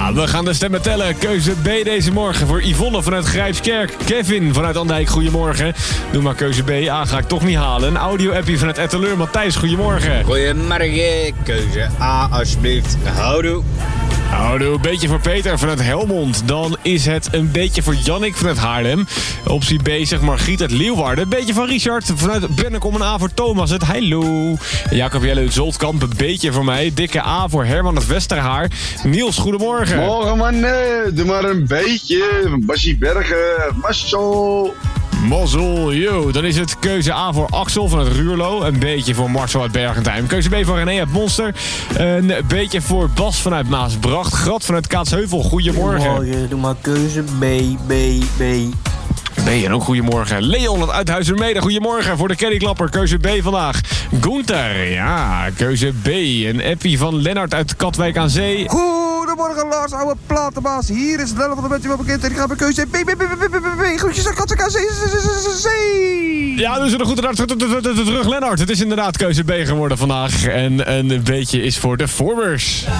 Ja, we gaan de stemmen tellen. Keuze B deze morgen voor Yvonne vanuit Grijpskerk. Kevin vanuit Andijk, goedemorgen. Doe maar keuze B. A ga ik toch niet halen. Een audio-appie vanuit Etteleur. Matthijs, goedemorgen. Goedemorgen, keuze A alsjeblieft. Houdoe. Houdoe, een beetje voor Peter vanuit Helmond. Dan is het een beetje voor Jannik vanuit Haarlem. Optie B zegt Margriet uit Leeuwarden. Een beetje van Richard vanuit Bennekom. Een A voor Thomas uit Heilo. Jacob Jelle uit Zoltkamp, een beetje voor mij. Dikke A voor Herman uit Westerhaar. Niels, goedemorgen. Morgen man, nee, doe maar een beetje. Bassie Bergen, Marcel. Mazzel, yo. Dan is het keuze A voor Axel vanuit Ruurlo. Een beetje voor Marcel uit Bergentijn. Keuze B voor René uit Monster. Een beetje voor Bas vanuit Maasbracht. Grat vanuit Kaatsheuvel, goedemorgen. Goedemorgen, doe maar keuze B. En ook goedemorgen. Leon uit Huizenmede, goedemorgen voor de Caddyklapper. Keuze B vandaag. Gunther, ja, keuze B. Een appie van Lennart uit Katwijk aan Zee. Goedemorgen Lars, oude platenbaas. Hier is het Lennart van de Bentje wel bekend. En ik ga bij keuze B. Groetjes aan Katzeka C. Ja, dus een goede terug Lennart. Het is inderdaad keuze B geworden vandaag. En een beetje is voor de Forbers.